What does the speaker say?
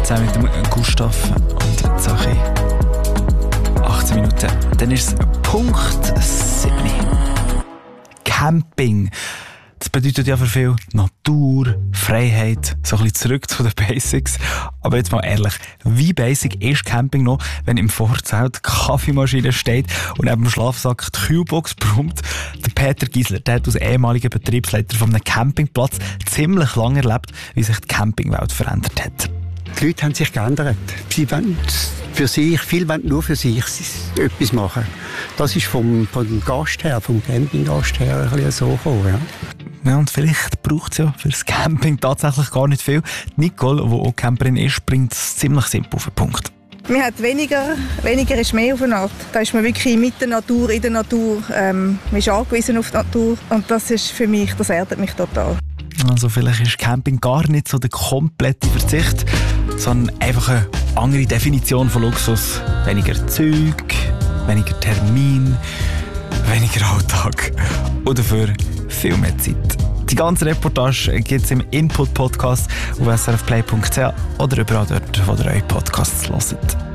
zusammen mit dem Gustav und Sache 18 Minuten. Dann ist es Punkt 7. Camping. Das bedeutet ja für viele Natur, Freiheit, so ein bisschen zurück zu den Basics. Aber jetzt mal ehrlich, wie basic ist Camping noch, wenn im Vorzelt die Kaffeemaschine steht und neben dem Schlafsack die Kühlbox brummt? Der Peter Giesler, der hat als ehemaliger Betriebsleiter von einem Campingplatz ziemlich lange erlebt, wie sich die Campingwelt verändert hat. Die Leute haben sich geändert. Sie wollen für sich, viele wollen nur für sich etwas machen. Das ist vom Gast her, vom Campinggast her ein bisschen so gekommen, ja. Ja, und vielleicht braucht es ja für das Camping tatsächlich gar nicht viel. Nicole, die auch Camperin ist, bringt es ziemlich simpel auf den Punkt. Man hat weniger ist mehr auf eine Art. Da ist man wirklich mit der Natur, in der Natur. Man ist angewiesen auf die Natur. Und das ist für mich, das erdet mich total. Also vielleicht ist Camping gar nicht so der komplette Verzicht, sondern einfach eine andere Definition von Luxus. Weniger Zeug, weniger Termin, weniger Alltag und dafür viel mehr Zeit. Die ganze Reportage gibt es im Input-Podcast auf srfplay.ch oder überall dort, wo ihr eure Podcasts hört.